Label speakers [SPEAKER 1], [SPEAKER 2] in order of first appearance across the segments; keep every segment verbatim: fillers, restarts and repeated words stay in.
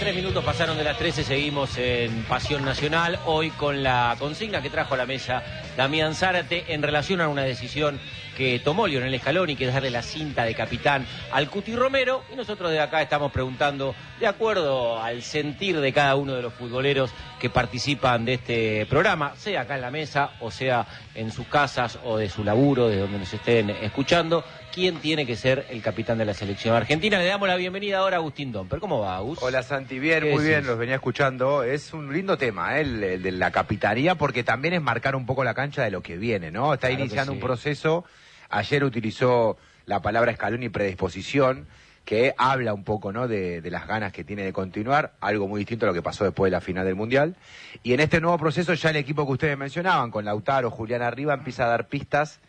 [SPEAKER 1] Tres minutos pasaron de las trece, seguimos en Pasión Nacional, hoy con la consigna que trajo a la mesa Damián Zárate en relación a una decisión que tomó Lionel Scaloni, que es darle la cinta de capitán al Cuti Romero, y nosotros de acá estamos preguntando, de acuerdo al sentir de cada uno de los futboleros que participan de este programa, sea acá en la mesa, o sea en sus casas, o de su laburo, de donde nos estén escuchando, quién tiene que ser el capitán de la selección argentina. Le damos la bienvenida ahora a Agustín Domper. ¿Cómo va, Agus?
[SPEAKER 2] Hola, Santi. Bien, muy decís? bien, los venía escuchando. Es un lindo tema, ¿eh? el, el de la capitanía, porque también es marcar un poco la cancha de lo que viene, ¿no? Está claro iniciando sí. un proceso. Ayer utilizó la palabra Scaloni predisposición, que habla un poco, ¿no?, de, de las ganas que tiene de continuar, algo muy distinto a lo que pasó después de la final del Mundial. Y en este nuevo proceso ya el equipo que ustedes mencionaban, con Lautaro, Julián arriba, empieza a dar pistas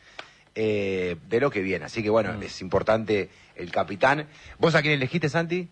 [SPEAKER 2] eh, de lo que viene. Así que bueno, mm. es importante el capitán. ¿Vos a quién elegiste, Santi?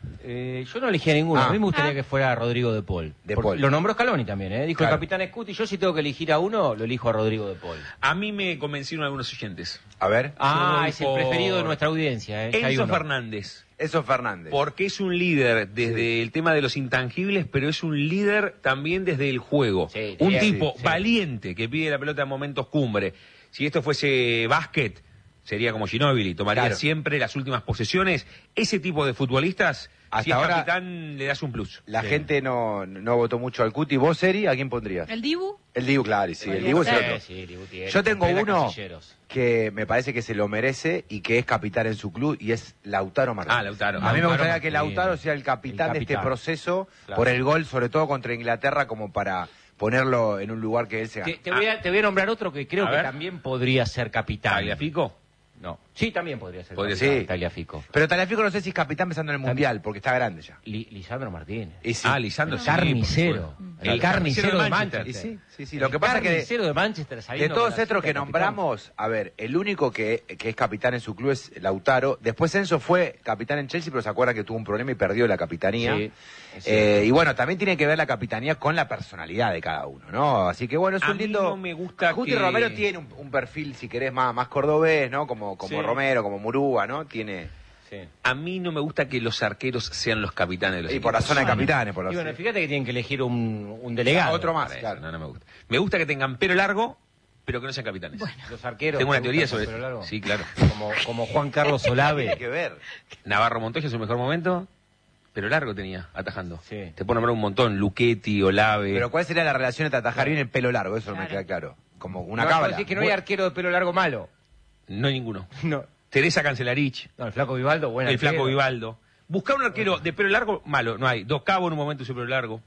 [SPEAKER 1] Eh, yo no elegí a ninguno. Ah. A mí me gustaría ah. que fuera Rodrigo de Paul. De Paul. Lo nombró Scaloni también, ¿eh? Dijo claro. el capitán Scuti. Yo si tengo que elegir a uno, lo elijo a Rodrigo de Paul.
[SPEAKER 3] A mí me convencieron algunos oyentes.
[SPEAKER 2] A ver.
[SPEAKER 1] Ah, es el preferido de nuestra audiencia, ¿eh?
[SPEAKER 3] Enzo Fernández.
[SPEAKER 2] Enzo Fernández.
[SPEAKER 3] Porque es un líder desde sí. el tema de los intangibles, pero es un líder también desde el juego. Sí, un sí, tipo sí, valiente sí. que pide la pelota en momentos cumbre. Si esto fuese básquet, sería como Ginóbili, tomaría claro. siempre las últimas posesiones. Ese tipo de futbolistas, hasta si es ahora, capitán, le das un plus.
[SPEAKER 2] La
[SPEAKER 3] sí.
[SPEAKER 2] gente no, no votó mucho al Cuti. ¿Vos, Eri, a quién pondrías?
[SPEAKER 4] ¿El Dibu?
[SPEAKER 2] El Dibu, claro, sí. El Dibu es el otro.
[SPEAKER 1] Sí, Dibu tiene,
[SPEAKER 2] Yo tengo uno que me parece que se lo merece y que es capitán en su club, y es Lautaro Martínez.
[SPEAKER 3] Ah, Lautaro.
[SPEAKER 2] A mí me
[SPEAKER 3] Lautaro
[SPEAKER 2] gustaría
[SPEAKER 3] Martínez.
[SPEAKER 2] que Lautaro sea el capitán, el capitán de este proceso, claro. por el gol, sobre todo contra Inglaterra, como para ponerlo en un lugar que él se gane.
[SPEAKER 1] Te, te, voy, a, te voy a nombrar otro que creo a que ver. también podría ser capitán.
[SPEAKER 3] ¿Tagliafico?
[SPEAKER 1] No. Sí, también podría ser.
[SPEAKER 2] Podría ser.
[SPEAKER 1] Sí. Tagliafico.
[SPEAKER 2] Pero Tagliafico no sé si es capitán pensando en el Mundial, porque está grande ya.
[SPEAKER 1] Li, Lisandro Martínez.
[SPEAKER 3] Sí. Ah, Lisandro.
[SPEAKER 1] El carnicero.
[SPEAKER 3] El, el carnicero de Manchester.
[SPEAKER 2] Y sí, sí, sí. Lo que pasa es que
[SPEAKER 1] de, Manchester,
[SPEAKER 2] de todos estos que nombramos, a ver, el único que, que es capitán en su club es Lautaro. Después Enzo fue capitán en Chelsea, pero se acuerda que tuvo un problema y perdió la capitanía. Sí, eh, y bueno, también tiene que ver la capitanía con la personalidad de cada uno, ¿no? Así que bueno, es un
[SPEAKER 3] a
[SPEAKER 2] lindo...
[SPEAKER 3] mí no me gusta
[SPEAKER 2] Cuti
[SPEAKER 3] que...
[SPEAKER 2] Romero tiene un, un perfil, si querés, más, más cordobés, ¿no? Como, como sí. Romero, como Murúa, ¿no? Tiene...
[SPEAKER 3] Sí. A mí no me gusta que los arqueros sean los capitanes de los
[SPEAKER 2] y
[SPEAKER 3] equipos.
[SPEAKER 2] por la zona de capitanes, por la
[SPEAKER 1] Y bueno, fíjate que tienen que elegir un, un delegado.
[SPEAKER 2] Otro más,
[SPEAKER 3] eso,
[SPEAKER 2] claro.
[SPEAKER 3] No, no me gusta. Me gusta que tengan pelo largo, pero que no sean capitanes.
[SPEAKER 1] Bueno, los arqueros.
[SPEAKER 3] Tengo una teoría sobre eso. Sí, claro.
[SPEAKER 1] Como, como Juan Carlos Olave.
[SPEAKER 2] Tiene que ver.
[SPEAKER 3] Navarro Montoya en su mejor momento, pero largo tenía, atajando.
[SPEAKER 1] Sí.
[SPEAKER 3] Te puedo nombrar un montón, Luchetti, Olave.
[SPEAKER 2] Pero ¿cuál sería la relación entre atajar bien el pelo largo? Eso claro. no me queda claro. Como una
[SPEAKER 1] no,
[SPEAKER 2] cábala.
[SPEAKER 1] Es que no hay arquero de pelo largo malo.
[SPEAKER 3] No hay ninguno.
[SPEAKER 1] No.
[SPEAKER 3] Teresa Cancelarich.
[SPEAKER 1] No, el Flaco Vivaldo, bueno.
[SPEAKER 3] El Flaco Vivaldo. Buscar un arquero de pelo largo, malo, no hay. Dos Cabo en un momento su pelo largo.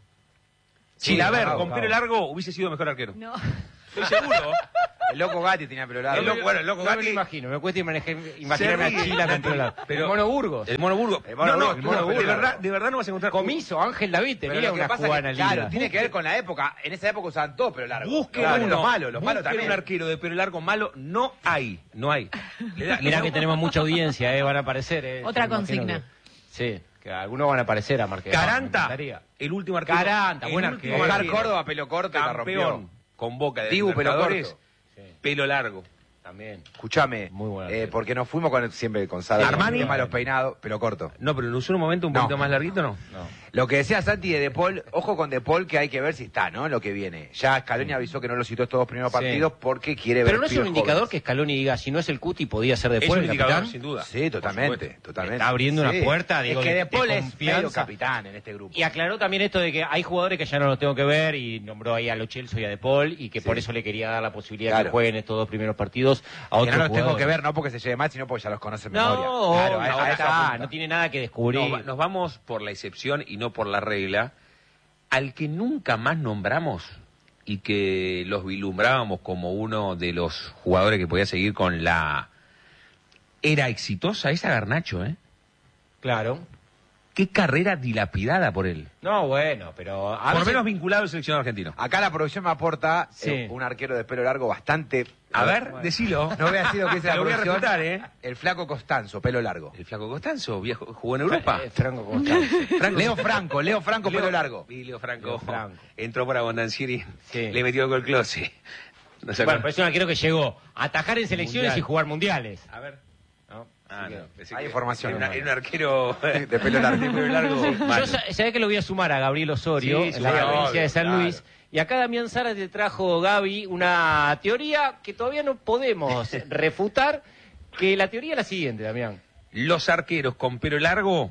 [SPEAKER 1] Sí,
[SPEAKER 3] Chilaver,
[SPEAKER 1] Cabo,
[SPEAKER 3] con
[SPEAKER 1] Cabo.
[SPEAKER 3] pelo largo, hubiese sido mejor arquero.
[SPEAKER 4] No.
[SPEAKER 3] Estoy seguro.
[SPEAKER 2] El Loco Gatti tenía pelo largo.
[SPEAKER 3] El loco, bueno, el Loco
[SPEAKER 1] no
[SPEAKER 3] Gatti...
[SPEAKER 1] me lo imagino, me cuesta imaginarme a Chila con pelo largo.
[SPEAKER 3] Pero,
[SPEAKER 1] el Mono Burgos.
[SPEAKER 3] El Mono Burgos.
[SPEAKER 2] El Mono
[SPEAKER 3] no,
[SPEAKER 2] Burgos,
[SPEAKER 3] no,
[SPEAKER 2] el Mono
[SPEAKER 3] no,
[SPEAKER 2] Burgos.
[SPEAKER 3] de verdad, de verdad no vas a encontrar...
[SPEAKER 1] Comiso, Ángel David, tenía una cubana linda.
[SPEAKER 2] Claro, tiene que ver con la época. En esa época usaban todo pelo largo.
[SPEAKER 3] Busquen
[SPEAKER 2] claro,
[SPEAKER 3] uno,
[SPEAKER 2] los malos, los malos también.
[SPEAKER 3] un arquero de pelo largo malo, no hay, no hay.
[SPEAKER 1] Le da, Mirá que tenemos mucha audiencia, eh, van a aparecer. Eh,
[SPEAKER 4] Otra consigna.
[SPEAKER 1] Que, sí, que algunos van a aparecer a Marqués.
[SPEAKER 3] Caranta, el último arquero.
[SPEAKER 1] Caranta, buen arquero.
[SPEAKER 2] Oscar Córdoba, pelo corto,
[SPEAKER 3] campeón, con Boca de
[SPEAKER 2] Dibu, pelo corto.
[SPEAKER 3] Sí. Pelo largo.
[SPEAKER 1] También.
[SPEAKER 2] Escuchame, eh, porque nos fuimos con siempre con Sara.
[SPEAKER 3] Armani.
[SPEAKER 2] Con los peinados, pelo corto.
[SPEAKER 3] No, pero en un momento un poquito no. más larguito, ¿no?
[SPEAKER 2] No. Lo que decía Santi de De Paul, ojo con De Paul, que hay que ver si está, ¿no? Lo que viene. Ya Scaloni avisó que no lo citó estos dos primeros sí. partidos porque quiere ver.
[SPEAKER 1] Pero no es un indicador jóvenes. que Scaloni diga, si no es el Cuti, podía ser De Paul.
[SPEAKER 3] Es un
[SPEAKER 1] el
[SPEAKER 3] indicador,
[SPEAKER 1] capitán.
[SPEAKER 3] sin duda.
[SPEAKER 2] Sí, totalmente, totalmente.
[SPEAKER 1] Está abriendo
[SPEAKER 2] sí.
[SPEAKER 1] una puerta, digo,
[SPEAKER 2] es que De Paul
[SPEAKER 1] de
[SPEAKER 2] es medio capitán en este grupo.
[SPEAKER 1] Y aclaró también esto de que hay jugadores que ya no los tengo que ver, y nombró ahí a Lo Celso y a De Paul, y que sí. por eso le quería dar la posibilidad
[SPEAKER 2] claro.
[SPEAKER 1] que jueguen estos dos primeros partidos a otros
[SPEAKER 2] que no los
[SPEAKER 1] jugadores.
[SPEAKER 2] tengo que ver, no porque se lleve mal, sino porque ya los conoce en
[SPEAKER 1] no,
[SPEAKER 2] memoria. Claro,
[SPEAKER 1] no,
[SPEAKER 2] a, a
[SPEAKER 1] está, no tiene nada que descubrir.
[SPEAKER 3] No, nos vamos por la excepción y no por la regla. Al que nunca más nombramos y que los vislumbrábamos como uno de los jugadores que podía seguir con la era exitosa, es a Garnacho, ¿eh?
[SPEAKER 1] Claro.
[SPEAKER 3] Qué carrera dilapidada por él.
[SPEAKER 1] No, bueno, pero...
[SPEAKER 3] A por lo menos vinculado al seleccionado argentino.
[SPEAKER 2] Acá la producción me aporta
[SPEAKER 1] sí.
[SPEAKER 2] eh, un arquero de pelo largo bastante...
[SPEAKER 3] A ver,
[SPEAKER 2] bueno.
[SPEAKER 3] decilo.
[SPEAKER 2] No voy a decir lo que es la
[SPEAKER 3] lo voy a refutar, ¿eh?
[SPEAKER 2] El Flaco Costanzo, pelo largo.
[SPEAKER 3] El Flaco Costanzo, viejo, jugó en Europa.
[SPEAKER 1] Eh, Franco Costanzo.
[SPEAKER 2] Franco. Leo Franco, Leo Franco, Leo, pelo largo.
[SPEAKER 3] Y Leo Franco,
[SPEAKER 1] Leo Franco.
[SPEAKER 3] entró por Abondancieri,
[SPEAKER 1] sí.
[SPEAKER 3] le metió gol Close.
[SPEAKER 1] No sé bueno, pero es un arquero que llegó a atajar en selecciones mundial. y jugar mundiales.
[SPEAKER 3] A ver.
[SPEAKER 1] ¿No?
[SPEAKER 3] Ah, no.
[SPEAKER 2] Hay información.
[SPEAKER 3] Era un arquero
[SPEAKER 2] de pelo largo. De pelo largo.
[SPEAKER 1] Yo sabía que lo voy a sumar a Gabriel Osorio,
[SPEAKER 3] Sí,
[SPEAKER 1] en la provincia
[SPEAKER 3] obvio,
[SPEAKER 1] de San
[SPEAKER 3] claro.
[SPEAKER 1] Luis. Y acá Damián Zárate trajo, Gaby, una teoría que todavía no podemos refutar, que la teoría es la siguiente, Damián.
[SPEAKER 3] Los arqueros con pelo largo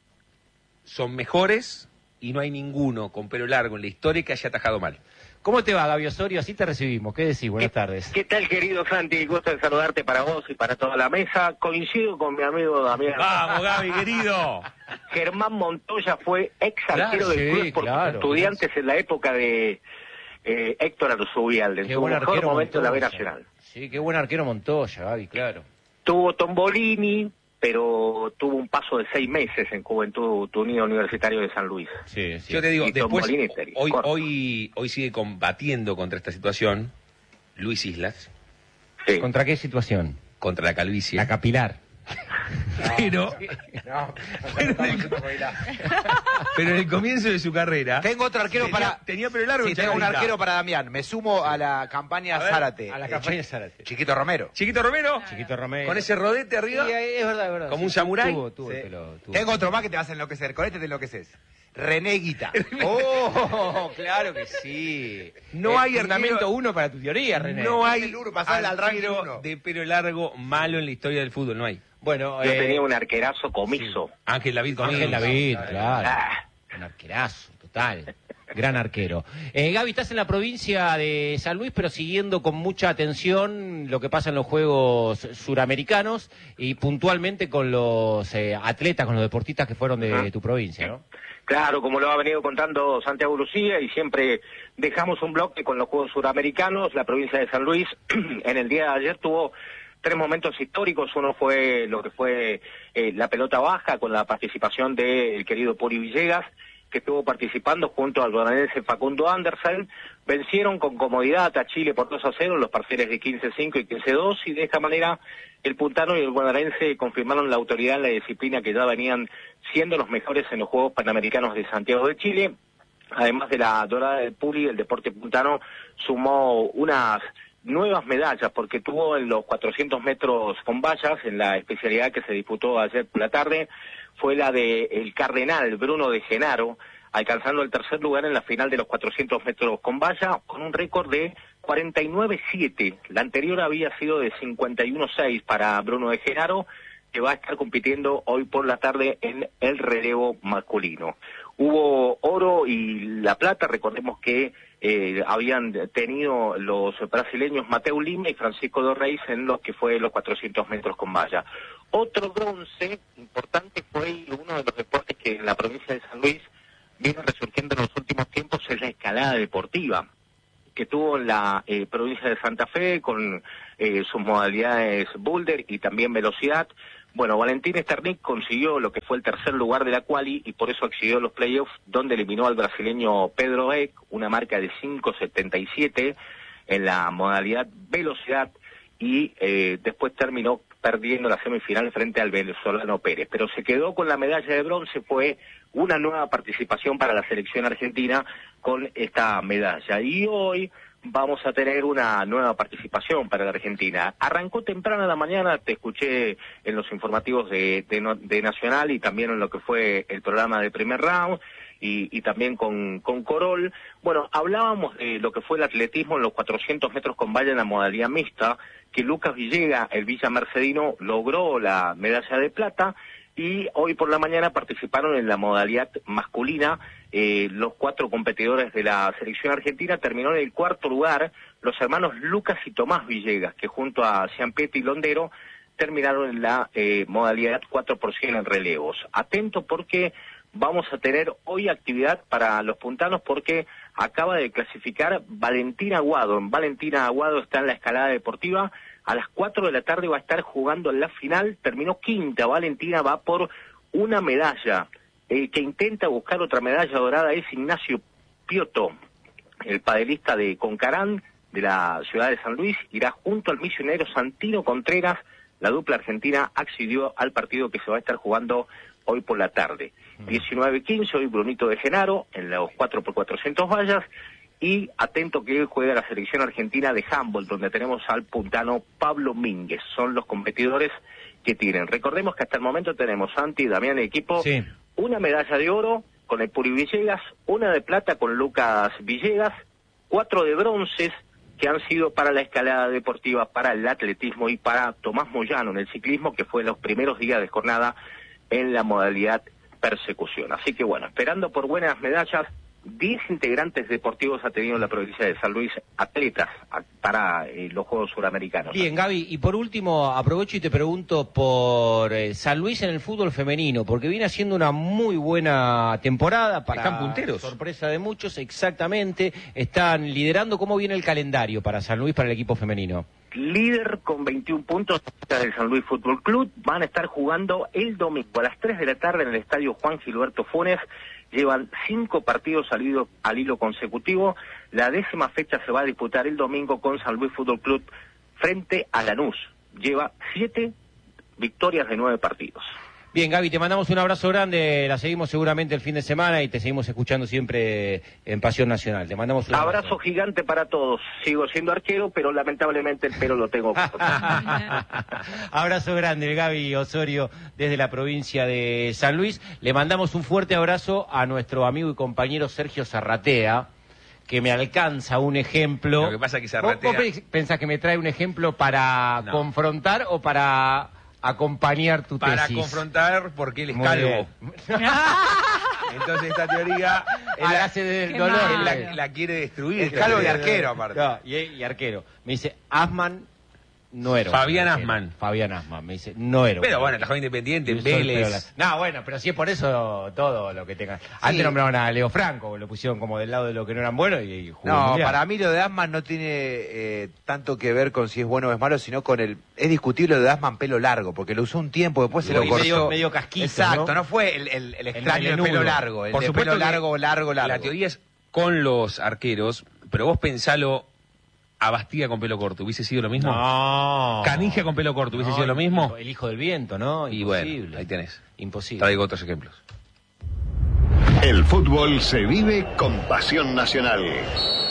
[SPEAKER 3] son mejores y no hay ninguno con pelo largo en la historia que haya atajado mal.
[SPEAKER 1] ¿Cómo te va, Gaby Osorio? Así te recibimos. ¿Qué decís? Buenas tardes.
[SPEAKER 4] ¿Qué tal, querido Santi? Gusto de saludarte para vos y para toda la mesa. Coincido con mi amigo Damián.
[SPEAKER 3] ¡Vamos, Gaby, querido!
[SPEAKER 4] Germán Montoya fue ex arquero
[SPEAKER 1] Claro,
[SPEAKER 4] del
[SPEAKER 1] sí,
[SPEAKER 4] club por
[SPEAKER 1] claro,
[SPEAKER 4] Estudiantes
[SPEAKER 1] claro.
[SPEAKER 4] en la época de eh, Héctor Arzubialde, en
[SPEAKER 1] Qué
[SPEAKER 4] su
[SPEAKER 1] buen
[SPEAKER 4] mejor
[SPEAKER 1] arquero
[SPEAKER 4] momento en la B
[SPEAKER 1] Montoya.
[SPEAKER 4] Nacional.
[SPEAKER 1] Sí, qué buen arquero Montoya, Gaby, claro.
[SPEAKER 4] Tuvo Tombolini, pero tuvo un paso de seis meses en Juventud Unido Universitario de San Luis.
[SPEAKER 1] Sí, sí.
[SPEAKER 3] Yo te digo,
[SPEAKER 4] Y
[SPEAKER 3] después,
[SPEAKER 4] Tombolini sería,
[SPEAKER 3] hoy,
[SPEAKER 4] corto.
[SPEAKER 3] hoy, hoy sigue combatiendo contra esta situación Luis Islas,
[SPEAKER 4] Sí.
[SPEAKER 1] ¿Contra qué situación?
[SPEAKER 3] contra la calvicie.
[SPEAKER 1] La capilar.
[SPEAKER 3] Pero,
[SPEAKER 2] No,
[SPEAKER 3] pero, en el, pero en el comienzo de su carrera...
[SPEAKER 2] Tengo otro arquero
[SPEAKER 3] tenía,
[SPEAKER 2] para...
[SPEAKER 3] Tenía pelo largo.
[SPEAKER 2] Sí, tengo un
[SPEAKER 3] Chacarita.
[SPEAKER 2] arquero para Damián. Me sumo a la campaña
[SPEAKER 3] A ver,
[SPEAKER 2] Zárate.
[SPEAKER 1] A la
[SPEAKER 2] Eh,
[SPEAKER 1] campaña
[SPEAKER 2] Chi-
[SPEAKER 1] Zárate.
[SPEAKER 2] Chiquito Romero.
[SPEAKER 3] Chiquito Romero,
[SPEAKER 1] Chiquito Romero.
[SPEAKER 3] con ese rodete arriba.
[SPEAKER 1] Sí, es verdad, es verdad.
[SPEAKER 3] Como
[SPEAKER 1] Sí,
[SPEAKER 3] un samurái.
[SPEAKER 1] Tuvo, tuvo
[SPEAKER 2] Sí.
[SPEAKER 1] el pelo, tuvo.
[SPEAKER 2] Tengo otro más que te vas a enloquecer. Con este te enloqueces. René Guita.
[SPEAKER 1] Oh, claro que sí.
[SPEAKER 3] No
[SPEAKER 1] Eh,
[SPEAKER 3] hay arquero-
[SPEAKER 1] fundamento uno para tu teoría, René.
[SPEAKER 3] No hay
[SPEAKER 2] El uno, pasar al ranking
[SPEAKER 3] arquero
[SPEAKER 2] uno.
[SPEAKER 3] de pelo largo malo en la historia del fútbol, no hay.
[SPEAKER 1] Bueno,
[SPEAKER 4] Yo
[SPEAKER 1] eh,
[SPEAKER 4] tenía un arquerazo comiso.
[SPEAKER 3] Ángel David Comiso.
[SPEAKER 1] Ángel David, claro.
[SPEAKER 4] Ah.
[SPEAKER 1] Un arquerazo, total. Gran arquero. Eh, Gaby, estás en la provincia de San Luis, pero siguiendo con mucha atención lo que pasa en los Juegos Suramericanos y puntualmente con los eh, atletas, con los deportistas que fueron de, de tu provincia, ¿no?
[SPEAKER 4] Claro, como lo ha venido contando Santiago Lucía, y siempre dejamos un bloque con los Juegos Suramericanos. La provincia de San Luis en el día de ayer tuvo tres momentos históricos. Uno fue lo que fue eh, la pelota baja, con la participación del querido Puri Villegas, que estuvo participando junto al bonaerense Facundo Andersen. Vencieron con comodidad a Chile por dos a cero, los parciales de quince a cinco y quince a dos, y de esta manera el puntano y el bonaerense confirmaron la autoridad en la disciplina, que ya venían siendo los mejores en los Juegos Panamericanos de Santiago de Chile. Además de la dorada del Puri, el deporte puntano sumó unas nuevas medallas, porque tuvo en los cuatrocientos metros con vallas, en la especialidad que se disputó ayer por la tarde, fue la de el cardenal Bruno de Genaro, alcanzando el tercer lugar en la final de los cuatrocientos metros con valla, con un récord de cuarenta y nueve siete. La anterior había sido de cincuenta y uno seis para Bruno de Genaro, que va a estar compitiendo hoy por la tarde en el relevo masculino. Hubo oro y la plata. Recordemos que eh, habían tenido los brasileños Mateu Lima y Francisco de Reis en los que fue los cuatrocientos metros con valla. Otro bronce importante fue uno de los deportes que en la provincia de San Luis viene resurgiendo en los últimos tiempos, es la escalada deportiva, que tuvo en la eh, provincia de Santa Fe con eh, sus modalidades boulder y también velocidad. Bueno, Valentín Esternik consiguió lo que fue el tercer lugar de la quali y por eso accedió a los playoffs, donde eliminó al brasileño Pedro Eck, una marca de cinco setenta y siete en la modalidad velocidad, y eh, después terminó perdiendo la semifinal frente al venezolano Pérez. Pero se quedó con la medalla de bronce. Fue una nueva participación para la selección argentina con esta medalla. Y hoy vamos a tener una nueva participación para la Argentina. Arrancó temprano en la mañana, te escuché en los informativos de, de, de Nacional y también en lo que fue el programa de primer round y, y también con, con Corol. Bueno, hablábamos de lo que fue el atletismo en los cuatrocientos metros con valla en la modalidad mixta, que Lucas Villegas, el Villa Mercedino, logró la medalla de plata. Y hoy por la mañana participaron en la modalidad masculina eh, los cuatro competidores de la selección argentina. Terminó en el cuarto lugar los hermanos Lucas y Tomás Villegas, que junto a Ciampetti y Londero terminaron en la eh, modalidad cuatro por cien en relevos. Atento, porque vamos a tener hoy actividad para los puntanos, porque acaba de clasificar Valentina Aguado. Valentina Aguado está en la escalada deportiva. A las cuatro de la tarde va a estar jugando en la final. Terminó quinta. Valentina va por una medalla. El que intenta buscar otra medalla dorada es Ignacio Piotto, el padelista de Concarán, de la ciudad de San Luis. Irá junto al misionero Santino Contreras. La dupla argentina accedió al partido que se va a estar jugando hoy por la tarde. diecinueve quince, hoy Brunito de Genaro, en los cuatro por cuatrocientos vallas. Y atento que hoy juega la selección argentina de handball, donde tenemos al puntano Pablo Mínguez. Son los competidores que tienen. Recordemos que hasta el momento tenemos, Santi, Damián, el equipo,
[SPEAKER 1] sí.
[SPEAKER 4] una medalla de oro con el Puri Villegas, una de plata con Lucas Villegas, cuatro de bronces que han sido para la escalada deportiva, para el atletismo y para Tomás Moyano en el ciclismo, que fue en los primeros días de jornada en la modalidad persecución. Así que bueno, esperando por buenas medallas, diez integrantes deportivos ha tenido la provincia de San Luis, atletas a, para eh, los Juegos Suramericanos.
[SPEAKER 1] Bien, Gaby, y por último aprovecho y te pregunto por eh, San Luis en el fútbol femenino, porque viene haciendo una muy buena temporada, para
[SPEAKER 3] Están punteros.
[SPEAKER 1] sorpresa de muchos, exactamente, están liderando. ¿Cómo viene el calendario para San Luis, para el equipo femenino?
[SPEAKER 4] Líder con veintiún puntos del San Luis Fútbol Club, van a estar jugando el domingo a las tres de la tarde en el estadio Juan Gilberto Funes. Llevan cinco partidos al hilo, al hilo consecutivo. La décima fecha se va a disputar el domingo con San Luis Fútbol Club frente a Lanús. Lleva siete victorias de nueve partidos.
[SPEAKER 1] Bien, Gaby, te mandamos un abrazo grande, la seguimos seguramente el fin de semana y te seguimos escuchando siempre en Pasión Nacional. Te mandamos un abrazo.
[SPEAKER 4] Abrazo gigante para todos. Sigo siendo arquero, pero lamentablemente el pelo lo tengo corto.
[SPEAKER 1] Abrazo grande, Gaby Osorio, desde la provincia de San Luis. Le mandamos un fuerte abrazo a nuestro amigo y compañero Sergio Zarratea, que me alcanza un ejemplo.
[SPEAKER 3] Lo que pasa es que Zarratea...
[SPEAKER 1] ¿Vos, vos pensás que me trae un ejemplo para no. confrontar o para acompañar tu
[SPEAKER 3] para
[SPEAKER 1] tesis?
[SPEAKER 3] Para confrontar, porque él es
[SPEAKER 1] Muy
[SPEAKER 3] calvo. Entonces esta teoría él
[SPEAKER 1] ah,
[SPEAKER 3] la,
[SPEAKER 1] hace del dolor,
[SPEAKER 3] él la, la quiere destruir.
[SPEAKER 2] Es calvo y arquero, aparte.
[SPEAKER 1] No, y, y arquero. Me dice, Asman no era.
[SPEAKER 3] Fabián Asman.
[SPEAKER 1] Fabián Asman, me dice, no era.
[SPEAKER 3] Pero bueno, trabajó Independiente, Vélez.
[SPEAKER 1] No, bueno, pero si es por eso todo lo que tenga. Sí. Antes nombraron a Leo Franco, lo pusieron como del lado de lo que no eran buenos y, y jugó.
[SPEAKER 2] No, para mí lo de Asman no tiene eh, tanto que ver con si es bueno o es malo, sino con el... Es discutible lo de Asman pelo largo, porque lo usó un tiempo, después se lo cortó.
[SPEAKER 1] Medio, medio casquito,
[SPEAKER 2] exacto,
[SPEAKER 1] ¿no?
[SPEAKER 2] no fue el, el, el extraño
[SPEAKER 1] el
[SPEAKER 2] de pelo largo, el
[SPEAKER 3] por
[SPEAKER 2] de
[SPEAKER 3] supuesto
[SPEAKER 2] pelo largo, largo, largo.
[SPEAKER 3] La teoría es con los arqueros, pero vos pensalo... A Bastía con pelo corto, ¿hubiese sido lo mismo?
[SPEAKER 1] No.
[SPEAKER 3] Canija con pelo corto, ¿hubiese
[SPEAKER 1] no,
[SPEAKER 3] sido lo mismo?
[SPEAKER 1] El hijo del viento, ¿no?
[SPEAKER 3] Y
[SPEAKER 1] imposible.
[SPEAKER 3] Bueno, ahí tenés.
[SPEAKER 1] Imposible.
[SPEAKER 3] Traigo otros ejemplos.
[SPEAKER 5] El fútbol se vive con Pasión Nacional.